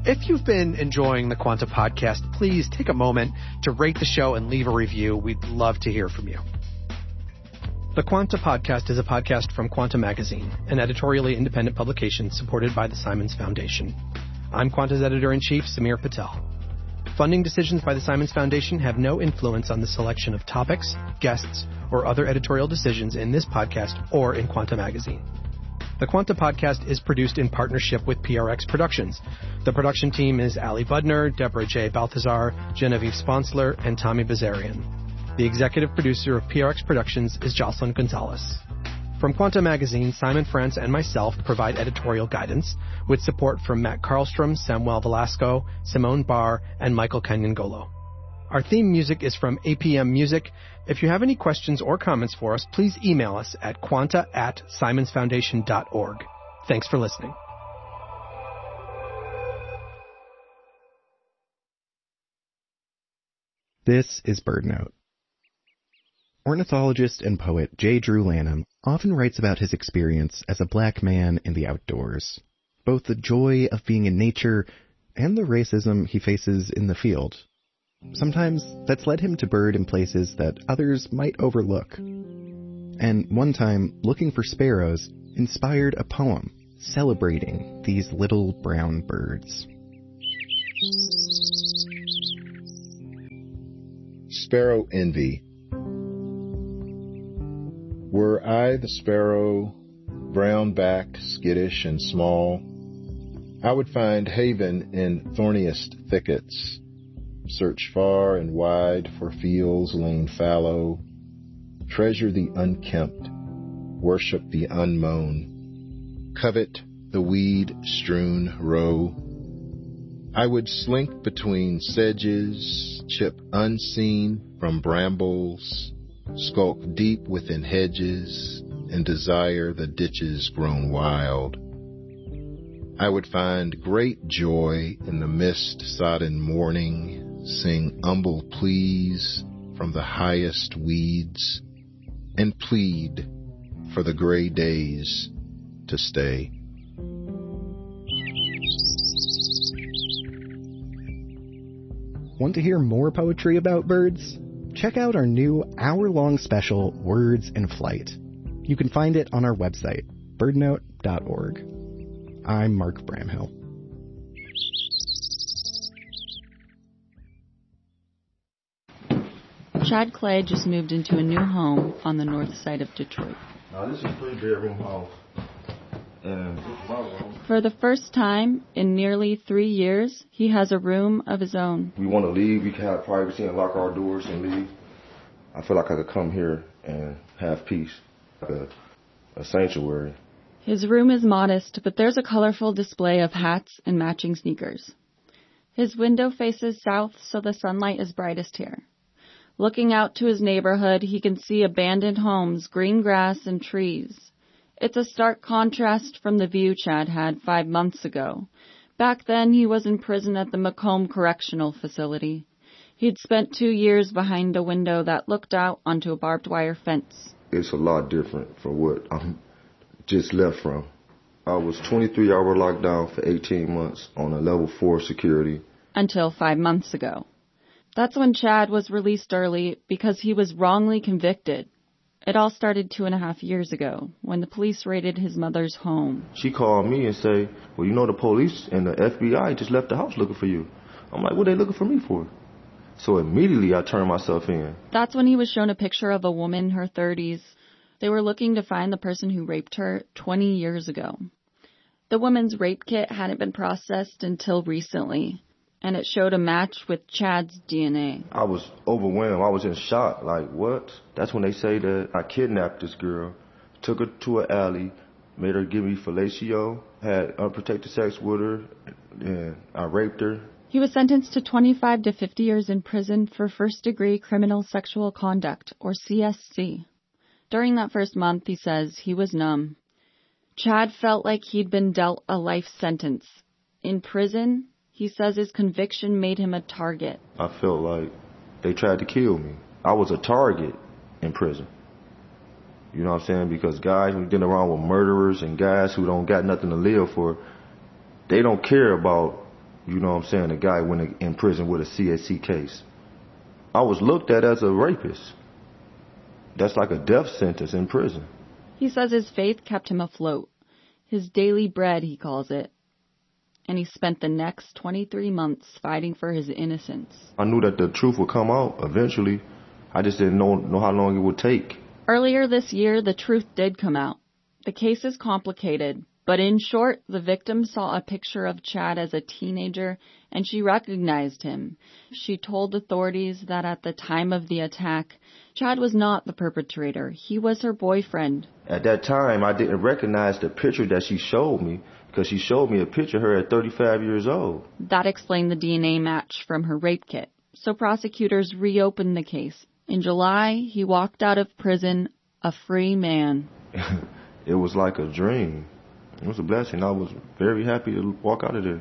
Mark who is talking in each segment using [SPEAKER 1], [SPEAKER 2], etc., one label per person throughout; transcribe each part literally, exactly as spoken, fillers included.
[SPEAKER 1] If you've been enjoying the Quanta Podcast, please take a moment to rate the show and leave a review. We'd love to hear from you. The Quanta Podcast is a podcast from Quanta Magazine, an editorially independent publication supported by the Simons Foundation. I'm Quanta's editor-in-chief, Samir Patel. Funding decisions by the Simons Foundation have no influence on the selection of topics, guests, or other editorial decisions in this podcast or in Quanta Magazine. The Quanta Podcast is produced in partnership with P R X Productions. The production team is Ali Budner, Deborah J. Balthazar, Genevieve Sponsler, and Tommy Bazarian. The executive producer of P R X Productions is Jocelyn Gonzalez. From Quanta Magazine, Simon France and myself provide editorial guidance, with support from Matt Karlstrom, Samuel Velasco, Simone Barr, and Michael Kanyangolo. Our theme music is from A P M Music. If you have any questions or comments for us, please email us at quanta at simonsfoundation dot org. Thanks for listening.
[SPEAKER 2] This is BirdNote. Ornithologist and poet J. Drew Lanham often writes about his experience as a black man in the outdoors, both the joy of being in nature and the racism he faces in the field. Sometimes that's led him to bird in places that others might overlook. And one time, looking for sparrows inspired a poem celebrating these little brown birds.
[SPEAKER 3] Sparrow Envy. Were I the sparrow, brown-backed, skittish, and small, I would find haven in thorniest thickets, search far and wide for fields lain fallow, treasure the unkempt, worship the unmown, covet the weed-strewn row. I would slink between sedges, chip unseen from brambles, skulk deep within hedges, and desire the ditches grown wild. I would find great joy in the mist-sodden morning, sing humble pleas from the highest weeds, and plead for the gray days to stay.
[SPEAKER 2] Want to hear more poetry about birds? Check out our new hour-long special, Words in Flight. You can find it on our website, birdnote dot org. I'm Mark Bramhill.
[SPEAKER 4] Chad Clay just moved into a new home on the north side of Detroit.
[SPEAKER 5] Now, this is a three-bedroom house. And
[SPEAKER 4] for the first time in nearly three years, he has a room of his own.
[SPEAKER 5] We want to leave. We can have privacy and lock our doors and leave. I feel like I could come here and have peace, like a, a sanctuary.
[SPEAKER 4] His room is modest, but there's a colorful display of hats and matching sneakers. His window faces south, so the sunlight is brightest here. Looking out to his neighborhood, he can see abandoned homes, green grass, and trees. It's a stark contrast from the view Chad had five months ago. Back then, he was in prison at the Macomb Correctional Facility. He'd spent two years behind a window that looked out onto a barbed wire fence.
[SPEAKER 5] It's a lot different from what I'm just left from. I was twenty-three hour locked down for eighteen months on a level four security.
[SPEAKER 4] Until five months ago. That's when Chad was released early because he was wrongly convicted. It all started two and a half years ago when the police raided his mother's home.
[SPEAKER 5] She called me and said, well, you know, the police and the F B I just left the house looking for you. I'm like, what are they looking for me for? So immediately I turned myself in.
[SPEAKER 4] That's when he was shown a picture of a woman in her thirties. They were looking to find the person who raped her twenty years ago. The woman's rape kit hadn't been processed until recently, and it showed a match with Chad's D N A.
[SPEAKER 5] I was overwhelmed. I was in shock. Like, what? That's when they say that I kidnapped this girl, took her to an alley, made her give me fellatio, had unprotected sex with her, and I raped her.
[SPEAKER 4] He was sentenced to twenty-five to fifty years in prison for first-degree criminal sexual conduct, or C S C. During that first month, he says, he was numb. Chad felt like he'd been dealt a life sentence. In prison, he says his conviction made him a target.
[SPEAKER 5] I felt like they tried to kill me. I was a target in prison. You know what I'm saying? Because guys who get around with murderers and guys who don't got nothing to live for, they don't care about You know what I'm saying? The guy went in prison with a C A C case. I was looked at as a rapist. That's like a death sentence in prison.
[SPEAKER 4] He says his faith kept him afloat. His daily bread, he calls it. And he spent the next twenty-three months fighting for his innocence.
[SPEAKER 5] I knew that the truth would come out eventually. I just didn't know, know how long it would take.
[SPEAKER 4] Earlier this year, the truth did come out. The case is complicated, but in short, the victim saw a picture of Chad as a teenager, and she recognized him. She told authorities that at the time of the attack, Chad was not the perpetrator. He was her boyfriend.
[SPEAKER 5] At that time, I didn't recognize the picture that she showed me, because she showed me a picture of her at thirty-five years old.
[SPEAKER 4] That explained the D N A match from her rape kit. So prosecutors reopened the case. In July, he walked out of prison a free man.
[SPEAKER 5] It was like a dream. It was a blessing. I was very happy to walk out of there,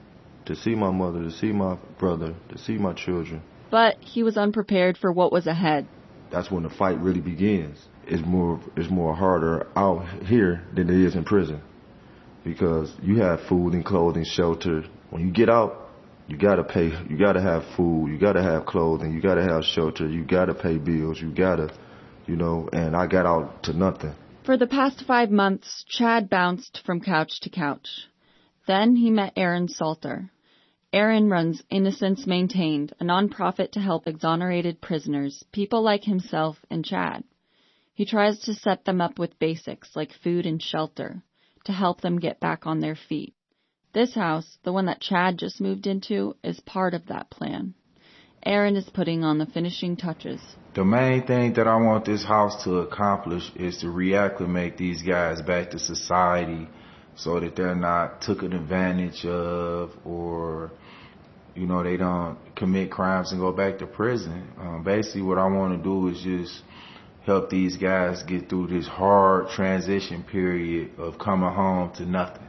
[SPEAKER 5] to see my mother, to see my brother, to see my children.
[SPEAKER 4] But he was unprepared for what was ahead.
[SPEAKER 5] That's when the fight really begins. It's more, it's more harder out here than it is in prison, because you have food and clothing, shelter. When you get out, you gotta pay. You gotta have food. You gotta have clothing. You gotta have shelter. You gotta pay bills. You gotta, you know. And I got out to nothing.
[SPEAKER 4] For the past five months, Chad bounced from couch to couch. Then he met Aaron Salter. Aaron runs Innocence Maintained, a nonprofit to help exonerated prisoners, people like himself and Chad. He tries to set them up with basics like food and shelter to help them get back on their feet. This house, the one that Chad just moved into, is part of that plan. Aaron is putting on the finishing touches.
[SPEAKER 6] The main thing that I want this house to accomplish is to reacclimate these guys back to society so that they're not taken advantage of, or, you know, they don't commit crimes and go back to prison. Um, basically what I want to do is just help these guys get through this hard transition period of coming home to nothing.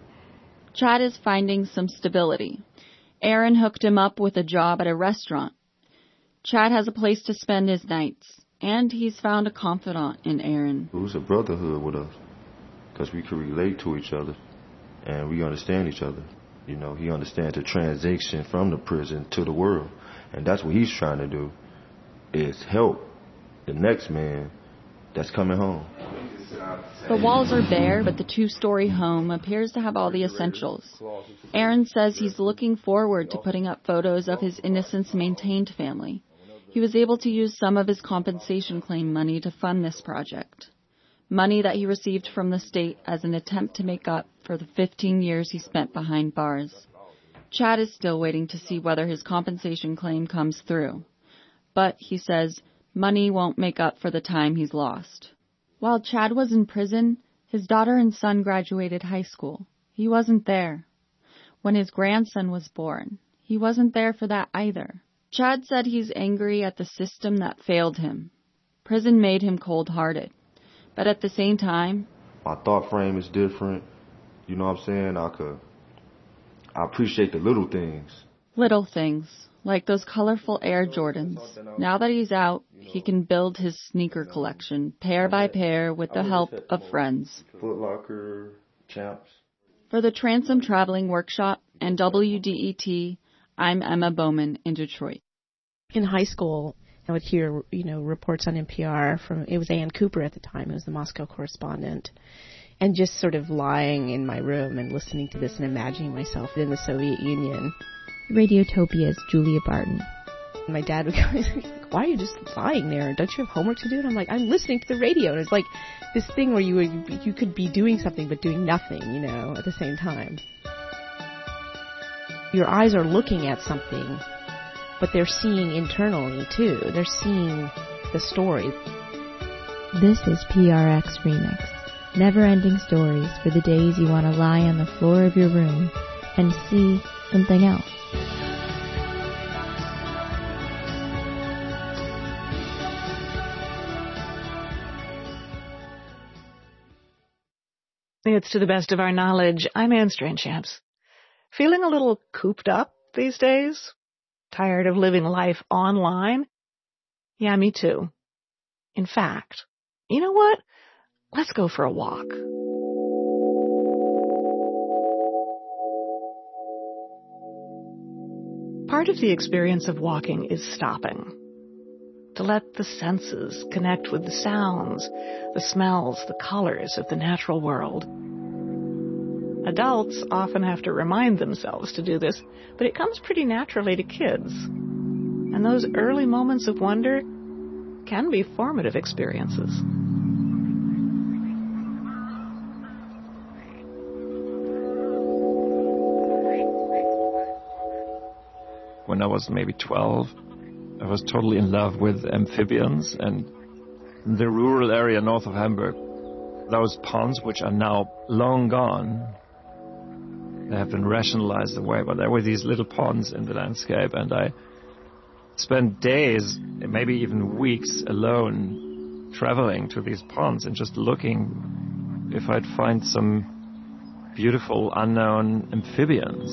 [SPEAKER 4] Chad is finding some stability. Aaron hooked him up with a job at a restaurant. Chad has a place to spend his nights, and he's found a confidant in Aaron.
[SPEAKER 5] It was a brotherhood with us, because we could relate to each other, and we understand each other. You know, he understands the transition from the prison to the world, and that's what he's trying to do, is help the next man that's coming home.
[SPEAKER 4] The walls are bare, but the two-story home appears to have all the essentials. Aaron says he's looking forward to putting up photos of his Innocence Maintained family. He was able to use some of his compensation claim money to fund this project. Money that he received from the state as an attempt to make up for the fifteen years he spent behind bars. Chad is still waiting to see whether his compensation claim comes through. But, he says, money won't make up for the time he's lost. While Chad was in prison, his daughter and son graduated high school. He wasn't there. When his grandson was born, he wasn't there for that either. Chad said he's angry at the system that failed him. Prison made him cold-hearted. But at the same time,
[SPEAKER 5] my thought frame is different. You know what I'm saying? I could, I appreciate the little things.
[SPEAKER 4] Little things, like those colorful Air Jordans. Now that he's out, he can build his sneaker collection, pair by pair, with the help of friends.
[SPEAKER 5] Foot Locker, Champs.
[SPEAKER 4] For the Transom Traveling Workshop and W D E T, I'm Emma Bowman in Detroit.
[SPEAKER 7] In high school, I would hear, you know, reports on N P R from, it was Ann Cooper at the time, who was the Moscow correspondent, and just sort of lying in my room and listening to this and imagining myself in the Soviet Union.
[SPEAKER 8] Radiotopia's Julia Barton.
[SPEAKER 7] My dad would go, like, why are you just lying there? Don't you have homework to do? And I'm like, I'm listening to the radio. And it's like this thing where you would, you could be doing something but doing nothing, you know, at the same time. Your eyes are looking at something, but they're seeing internally, too. They're seeing the story.
[SPEAKER 8] This is P R X Remix. Never-ending stories for the days you want to lie on the floor of your room and see something else.
[SPEAKER 9] It's To the Best of Our Knowledge. I'm Anne Strainchamps. Feeling a little cooped up these days? Tired of living life online? Yeah, me too. In fact, you know what? Let's go for a walk. part of the experience of walking is stopping. To let the senses connect with the sounds, the smells, the colors of the natural world. Adults often have to remind themselves to do this, but it comes pretty naturally to kids. And those early moments of wonder can be formative experiences.
[SPEAKER 10] When I was maybe twelve, I was totally in love with amphibians, and in the rural area north of Hamburg, those ponds, which are now long gone, they have been rationalized away, but there were these little ponds in the landscape, and I spent days, maybe even weeks, alone traveling to these ponds and just looking if I'd find some beautiful unknown amphibians.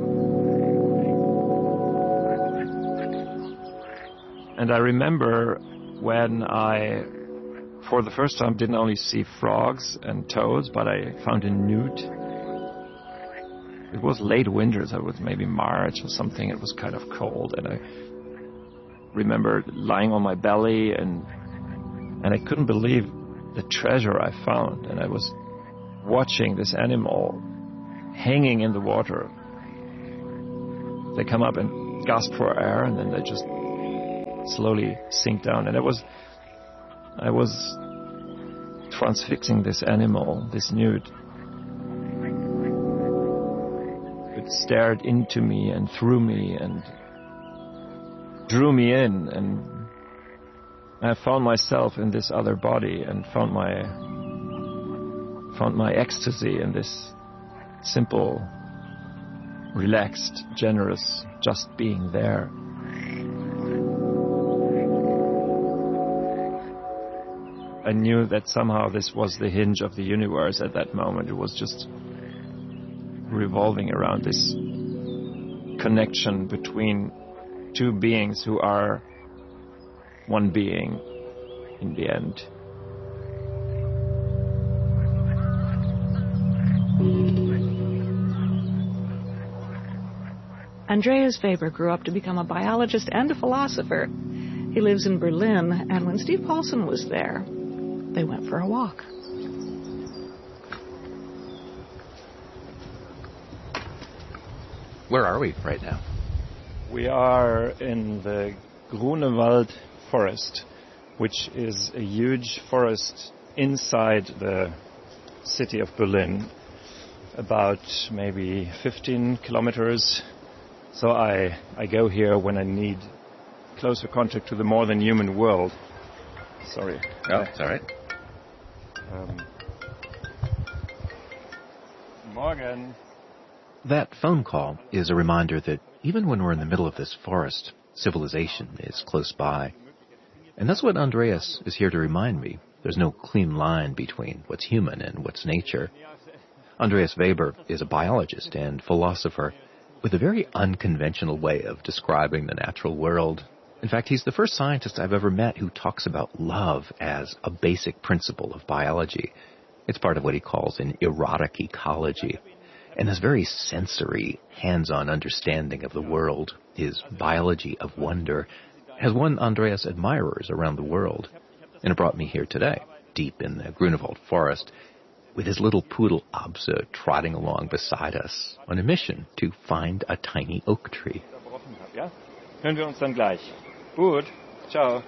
[SPEAKER 10] And I remember when I, for the first time, didn't only see frogs and toads, but I found a newt. It was late winter, so it was maybe March or something. It was kind of cold, and I remember lying on my belly, and and I couldn't believe the treasure I found. And I was watching this animal hanging in the water. They come up and gasp for air, and then they just slowly sink down. And it was, I was transfixing this animal, this newt. It stared into me and through me and drew me in, and I found myself in this other body and found my found my ecstasy in this simple, relaxed, generous, just being there. I knew that somehow this was the hinge of the universe at that moment. It was just revolving around this connection between two beings who are one being in the end.
[SPEAKER 9] Andreas Weber grew up to become a biologist and a philosopher. He lives in Berlin, and when Steve Paulson was there, they went for a walk.
[SPEAKER 11] Where are we right now?
[SPEAKER 10] We are in the Grunewald forest, which is a huge forest inside the city of Berlin, about maybe fifteen kilometers. So I, I go here when I need closer contact to the more than human world. Sorry.
[SPEAKER 11] Oh, it's all right.
[SPEAKER 10] Um, Morgen.
[SPEAKER 11] That phone call is a reminder that even when we're in the middle of this forest, civilization is close by. And that's what Andreas is here to remind me. There's no clean line between what's human and what's nature. Andreas Weber is a biologist and philosopher with a very unconventional way of describing the natural world. In fact, he's the first scientist I've ever met who talks about love as a basic principle of biology. It's part of what he calls an erotic ecology. And this very sensory, hands-on understanding of the world, his biology of wonder, has won Andreas admirers around the world. And it brought me here today, deep in the Grunewald forest, with his little poodle Abse trotting along beside us on a mission to find a tiny oak tree.
[SPEAKER 10] Ja? Hören wir uns dann gleich. Gut. Ciao.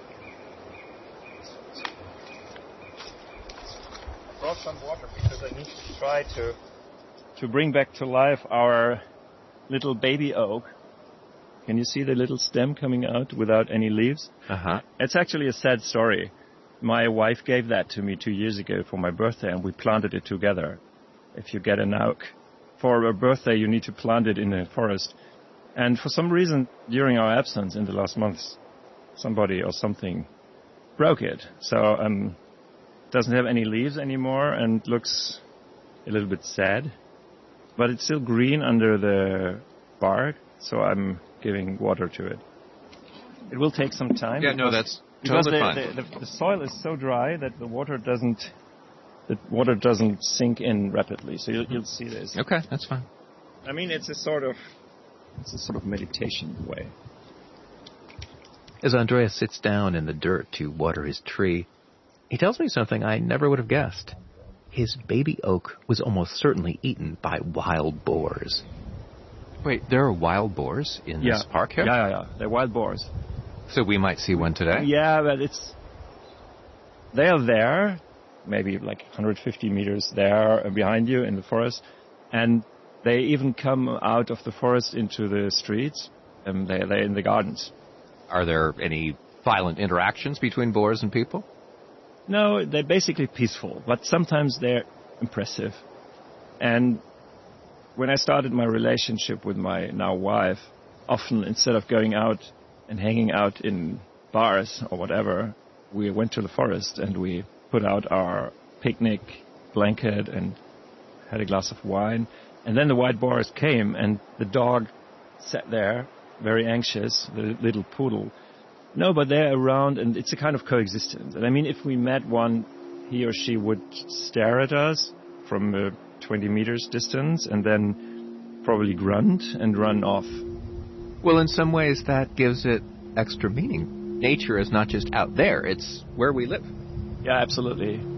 [SPEAKER 10] I brought some water because I need to try to to bring back to life our little baby oak. Can you see the little stem coming out without any leaves?
[SPEAKER 11] Uh-huh.
[SPEAKER 10] It's actually a sad story. My wife gave that to me two years ago for my birthday, and we planted it together. If you get an oak for a birthday, you need to plant it in a forest. And for some reason, during our absence in the last months, somebody or something broke it. So um, it doesn't have any leaves anymore and looks a little bit sad. But it's still green under the bark, so I'm giving water to it. It will take some time.
[SPEAKER 11] Yeah, no, that's
[SPEAKER 10] because
[SPEAKER 11] totally
[SPEAKER 10] the,
[SPEAKER 11] fine.
[SPEAKER 10] The, the, the soil is so dry that the water doesn't the water doesn't sink in rapidly. So you'll, you'll see this.
[SPEAKER 11] Okay, that's fine.
[SPEAKER 10] I mean, it's a sort of It's a sort of meditation way.
[SPEAKER 11] As Andreas sits down in the dirt to water his tree, he tells me something I never would have guessed. His baby oak was almost certainly eaten by wild boars.
[SPEAKER 12] Wait, there are wild boars in
[SPEAKER 10] yeah.
[SPEAKER 12] this park here?
[SPEAKER 10] Yeah, yeah, yeah. They're wild boars.
[SPEAKER 12] So we might see one today?
[SPEAKER 10] Yeah, but it's... They are there, maybe like one hundred fifty meters there behind you in the forest, and they even come out of the forest into the streets, and they, they're in the gardens.
[SPEAKER 12] Are there any violent interactions between boars and people?
[SPEAKER 10] No, they're basically peaceful, but sometimes they're impressive. And when I started my relationship with my now wife, often instead of going out and hanging out in bars or whatever, we went to the forest and we put out our picnic blanket and had a glass of wine. And then the white boars came and the dog sat there, very anxious, the little poodle. No, but they're around and it's a kind of coexistence. And I mean, if we met one, he or she would stare at us from a twenty meters distance and then probably grunt and run off.
[SPEAKER 12] Well, in some ways that gives it extra meaning. Nature is not just out there, it's where we live.
[SPEAKER 10] Yeah, absolutely.